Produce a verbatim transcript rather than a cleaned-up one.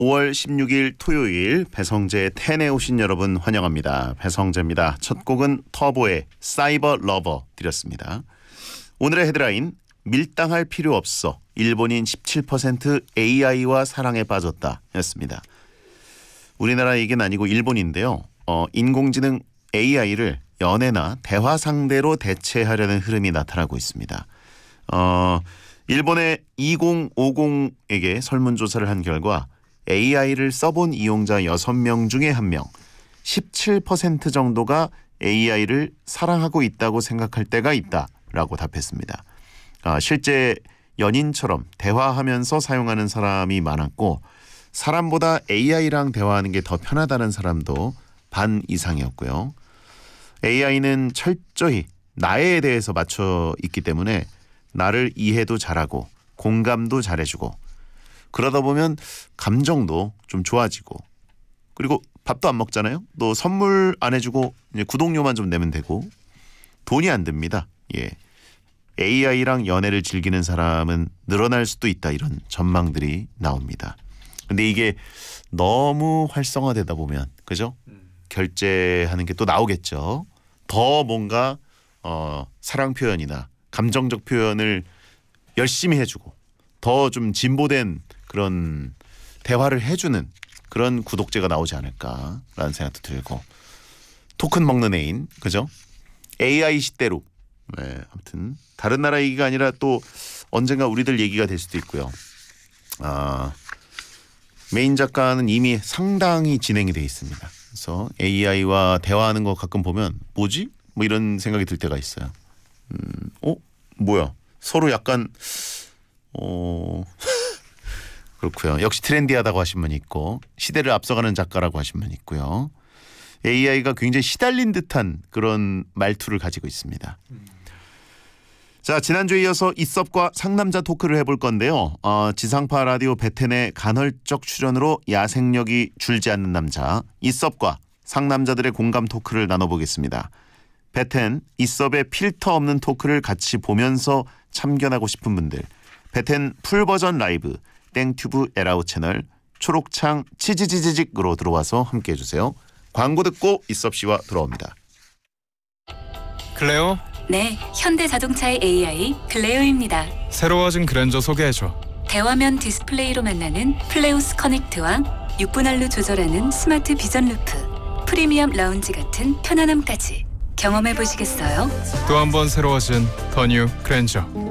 오월 십육일 토요일 배성재의 텐에 오신 여러분 환영합니다. 배성재입니다. 첫 곡은 터보의 사이버 러버 드렸습니다. 오늘의 헤드라인 밀당할 필요 없어. 일본인 십칠 퍼센트 에이아이와 사랑에 빠졌다 였습니다. 우리나라 얘기는 아니고 일본인데요. 어, 인공지능 에이아이를 연애나 대화 상대로 대체하려는 흐름이 나타나고 있습니다. 어, 일본의 이공오공에게 설문조사를 한 결과 에이아이를 써본 이용자 여섯 명 중에 한 명, 십칠 퍼센트 정도가 에이아이를 사랑하고 있다고 생각할 때가 있다라고 답했습니다. 아, 실제 연인처럼 대화하면서 사용하는 사람이 많았고 사람보다 에이아이랑 대화하는 게 더 편하다는 사람도 반 이상이었고요. 에이아이는 철저히 나에 대해서 맞춰 있기 때문에 나를 이해도 잘하고 공감도 잘해주고 그러다 보면 감정도 좀 좋아지고 그리고 밥도 안 먹잖아요. 또 선물 안 해주고 이제 구독료만 좀 내면 되고 돈이 안 듭니다. 예, 에이아이랑 연애를 즐기는 사람은 늘어날 수도 있다 이런 전망들이 나옵니다. 근데 이게 너무 활성화되다 보면 그죠? 결제하는 게 또 나오겠죠. 더 뭔가 어, 사랑 표현이나 감정적 표현을 열심히 해주고 더 좀 진보된 그런 대화를 해주는 그런 구독제가 나오지 않을까라는 생각도 들고 토큰 먹는 애인 그죠? 에이아이 시대로 네, 아무튼 다른 나라 얘기가 아니라 또 언젠가 우리들 얘기가 될 수도 있고요. 아, 메인 작가는 이미 상당히 진행이 돼 있습니다. 그래서 에이아이와 대화하는 거 가끔 보면 뭐지? 뭐 이런 생각이 들 때가 있어요. 음, 어? 뭐야? 서로 약간 어 그렇고요. 역시 트렌디하다고 하신 분이 있고 시대를 앞서가는 작가라고 하신 분이 있고요. 에이아이가 굉장히 시달린 듯한 그런 말투를 가지고 있습니다. 음. 자, 지난주에 이어서 이섭과 상남자 토크를 해볼 건데요. 어, 지상파 라디오 베텐의 간헐적 출연으로 야생력이 줄지 않는 남자 이섭과 상남자들의 공감 토크를 나눠보겠습니다. 베텐, 이섭의 필터 없는 토크를 같이 보면서 참견하고 싶은 분들 베텐 풀버전 라이브 땡튜브 에라우 채널 초록창 치지지지직으로 들어와서 함께해 주세요. 광고 듣고 이섭 씨와 돌아옵니다. 클레오? 네, 현대자동차의 에이아이 클레오입니다. 새로워진 그랜저 소개해줘. 대화면 디스플레이로 만나는 플레우스 커넥트와 육 분할로 조절하는 스마트 비전 루프, 프리미엄 라운지 같은 편안함까지 경험해 보시겠어요? 또 한 번 새로워진 더 뉴 그랜저.